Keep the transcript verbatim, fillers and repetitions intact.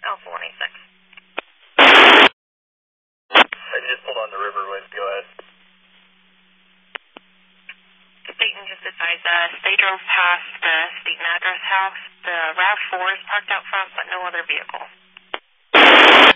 Alpha one eight six. I just pulled on the Riverwoods. Go ahead. Staten just advised us they drove past the Staten address house. The RAV four is parked out front, but no other vehicle.